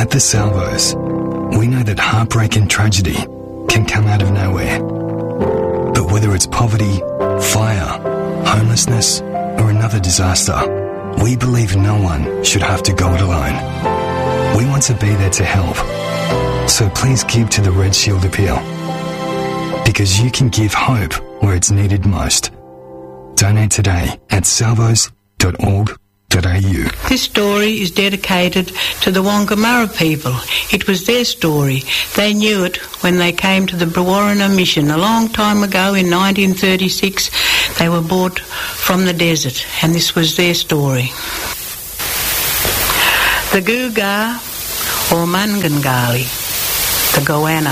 At the Salvos, we know that heartbreak and tragedy can come out of nowhere. But whether it's poverty, fire, homelessness, or another disaster, we believe no one should have to go it alone. We want to be there to help. So please give to the Red Shield Appeal. Because you can give hope where it's needed most. Donate today at salvos.org.au. This story is dedicated to the Wongamurra people. It was their story. They knew it when they came to the Brewarrina mission a long time ago in 1936. They were brought from the desert, and this was their story. The Gugar, or Mungangali, the Goanna.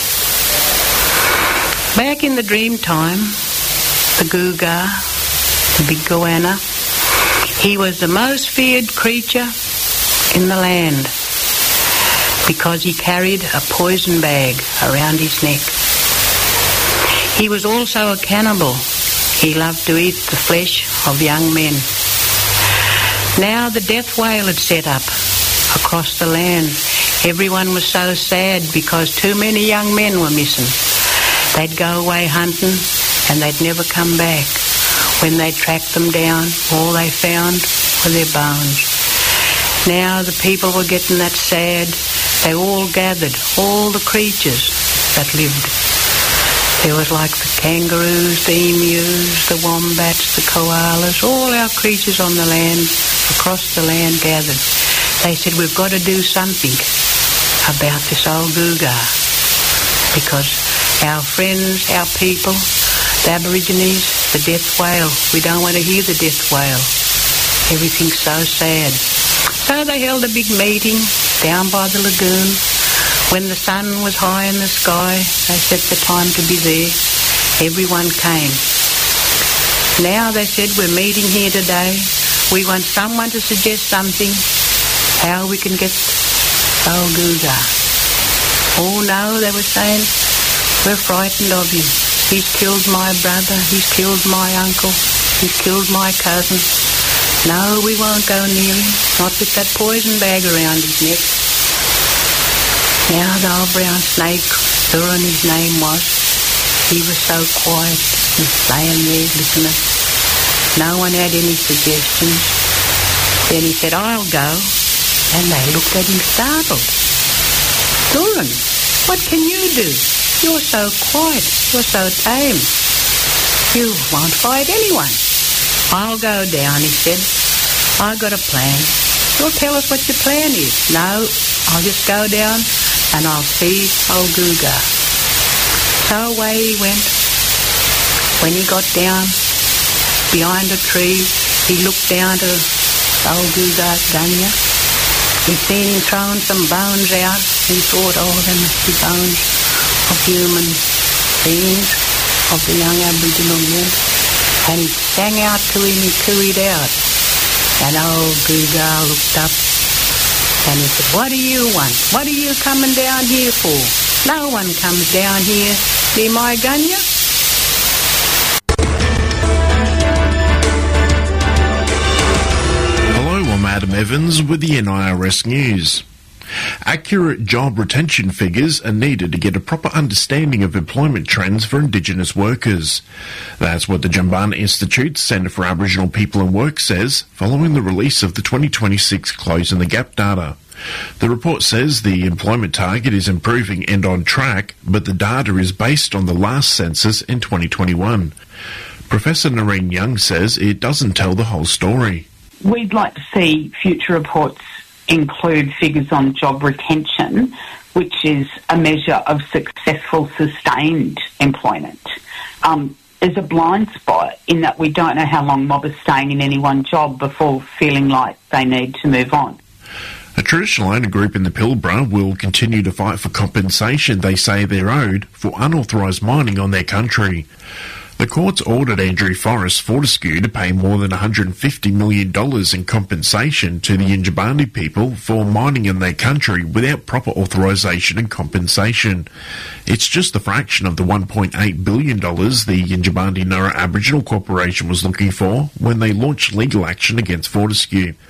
Back in the dream time, the Gugar, the big Goanna, he was the most feared creature in the land because he carried a poison bag around his neck. He was also a cannibal. He loved to eat the flesh of young men. Now the death wail had set up across the land. Everyone was so sad because too many young men were missing. They'd go away hunting and they'd never come back. When they tracked them down, all they found were their bones. Now the people were getting that sad. They all gathered, all the creatures that lived. There was like the kangaroos, the emus, the wombats, the koalas, all our creatures on the land, across the land gathered. They said, we've got to do something about this old Gugar because our friends, our people, the Aborigines, the death wail. We don't want to hear the death wail. Everything's so sad. So they held a big meeting down by the lagoon. When the sun was high in the sky, they set the time to be there. Everyone came. Now they said, we're meeting here today. We want someone to suggest something, how we can get old Gugar. Oh no, they were saying, we're frightened of him. He's killed my brother, he's killed my uncle, he's killed my cousin. No, we won't go near him, not with that poison bag around his neck. Now the old brown snake, Thurin his name was, he was so quiet and laying there listening. No one had any suggestions. Then he said, I'll go. And they looked at him startled. Thurin, what can you do? You're so quiet. You're so tame. You won't fight anyone. I'll go down, he said. I've got a plan. Well, tell us what your plan is. No, I'll just go down and I'll see old Gugar. So away he went. When he got down behind a tree, he looked down to old Gugar's gunya. He seen him throwing some bones out. He thought, oh, there must be bones of human beings, of the young Aboriginal men. And he sang out to him, he cooed out. And old Gugar looked up and he said, what do you want? What are you coming down here for? No one comes down here near my gunya. Hello, I'm Adam Evans with the NIRS News. Accurate job retention figures are needed to get a proper understanding of employment trends for Indigenous workers. That's what the Jumbunna Institute's Centre for Aboriginal People and Work says following the release of the 2026 Closing the Gap data. The report says the employment target is improving and on track, but the data is based on the last census in 2021. Professor Noreen Young says it doesn't tell the whole story. We'd like to see future reports include figures on job retention, which is a measure of successful, sustained employment. There's a blind spot in that we don't know how long mob is staying in any one job before feeling like they need to move on. A traditional owner group in the Pilbara will continue to fight for compensation they say they're owed for unauthorised mining on their country. The courts ordered Andrew Forrest Fortescue to pay more than $150 million in compensation to the Yindjibarndi people for mining in their country without proper authorisation and compensation. It's just a fraction of the $1.8 billion the Yindjibarndi Nurra Aboriginal Corporation was looking for when they launched legal action against Fortescue.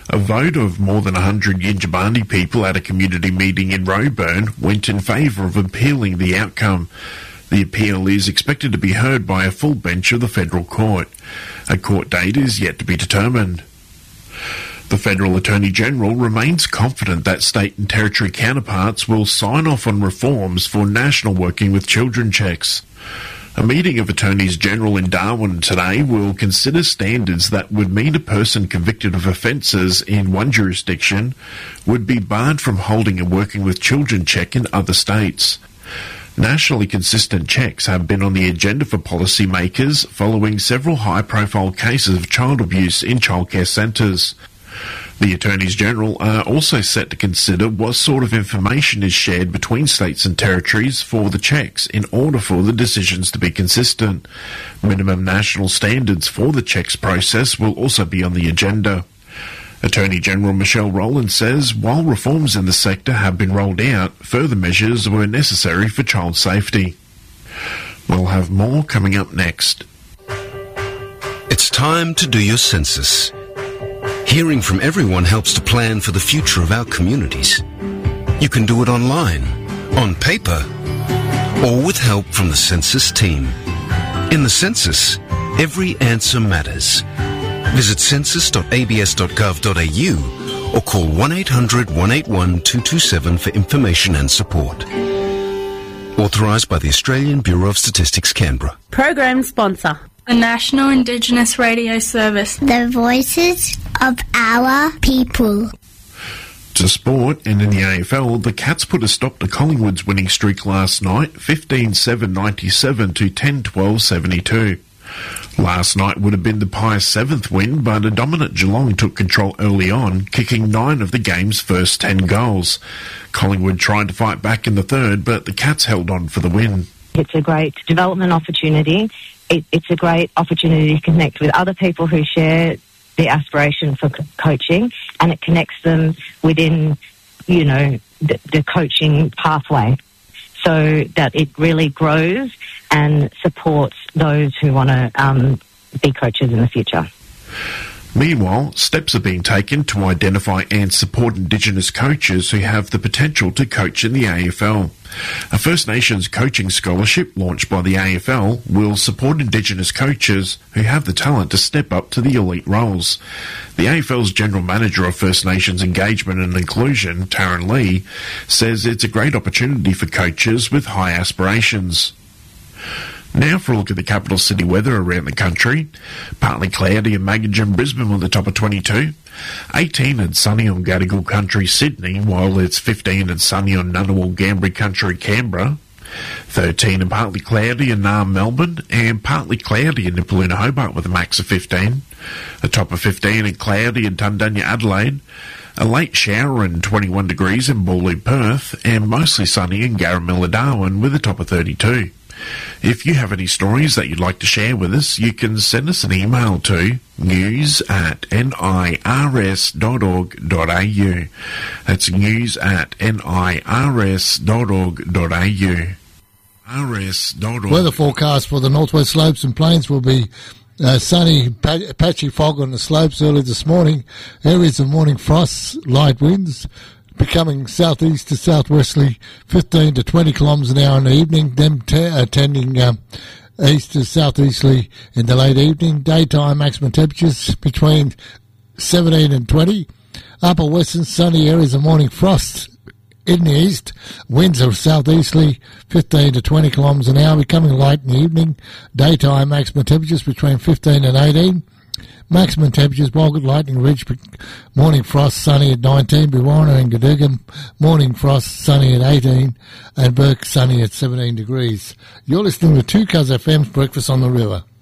A vote of more than 100 Yindjibarndi people at a community meeting in Roebourne went in favour of appealing the outcome. The appeal is expected to be heard by a full bench of the Federal Court. A court date is yet to be determined. The Federal Attorney-General remains confident that state and territory counterparts will sign off on reforms for national working with children checks. A meeting of Attorneys General in Darwin today will consider standards that would mean a person convicted of offences in one jurisdiction would be barred from holding a working with children check in other states. Nationally consistent checks have been on the agenda for policymakers following several high-profile cases of child abuse in childcare centres. The Attorneys General are also set to consider what sort of information is shared between states and territories for the checks in order for the decisions to be consistent. Minimum national standards for the checks process will also be on the agenda. Attorney General Michelle Rowland says while reforms in the sector have been rolled out, further measures were necessary for child safety. We'll have more coming up next. It's time to do your census. Hearing from everyone helps to plan for the future of our communities. You can do it online, on paper, or with help from the census team. In the census, every answer matters. Visit census.abs.gov.au or call 1-800-181-227 for information and support. Authorised by the Australian Bureau of Statistics, Canberra. Program sponsor. The National Indigenous Radio Service. The voices of our people. To sport, and in the AFL, the Cats put a stop to Collingwood's winning streak last night, 15-7-97 to 10-12-72. Last night would have been the Pies' 7th win, but a dominant Geelong took control early on, kicking 9 of the game's first 10 goals. Collingwood tried to fight back in the third, but the Cats held on for the win. It's a great development opportunity. It's a great opportunity to connect with other people who share the aspiration for coaching, and it connects them within, the coaching pathway, so that it really grows and supports those who want to be coaches in the future. Meanwhile, steps are being taken to identify and support Indigenous coaches who have the potential to coach in the AFL. A First Nations coaching scholarship launched by the AFL will support Indigenous coaches who have the talent to step up to the elite roles. The AFL's General Manager of First Nations Engagement and Inclusion, Taryn Lee, says it's a great opportunity for coaches with high aspirations. Now for a look at the capital city weather around the country. Partly cloudy in Magogin, Brisbane with a top of 22. 18 and sunny on Gadigal Country, Sydney, while it's 15 and sunny on Ngunnawal, Gambri Country, Canberra. 13 and partly cloudy in Naarm, Melbourne, and partly cloudy in Nipaluna, Hobart with a max of 15. A top of 15 and cloudy in Tundanya, Adelaide. A late shower and 21 degrees in Boorloo, Perth, and mostly sunny in Garramilla, Darwin with a top of 32. If you have any stories that you'd like to share with us, you can send us an email to news@nirs.org.au. That's news@nirs.org.au. Weather forecast for the northwest slopes and plains will be sunny, patchy fog on the slopes early this morning. Areas of morning frosts, light winds, becoming southeast to southwesterly, 15 to 20 kilometres an hour in the evening, then tending east to southeasterly in the late evening. Daytime maximum temperatures between 17 and 20. Upper western sunny areas of morning frost in the east. Winds are southeasterly, 15 to 20 kilometres an hour, becoming light in the evening. Daytime maximum temperatures between 15 and 18. Maximum temperatures, Walgett, Lightning Ridge, morning frost, sunny at 19, Biwarna and Cadogan, morning frost, sunny at 18, and Burke, sunny at 17 degrees. You're listening to 2Cuz FM's Breakfast on the River.